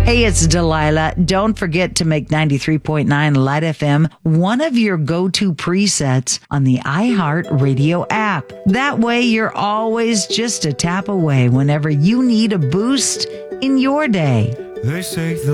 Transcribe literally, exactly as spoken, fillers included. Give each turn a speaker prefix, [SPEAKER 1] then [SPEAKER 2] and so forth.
[SPEAKER 1] Hey, it's Delilah. Don't forget to make ninety-three point nine Light F M one of your go-to presets on the iHeartRadio app. That way, you're always just a tap away whenever you need a boost in your day.
[SPEAKER 2] They say the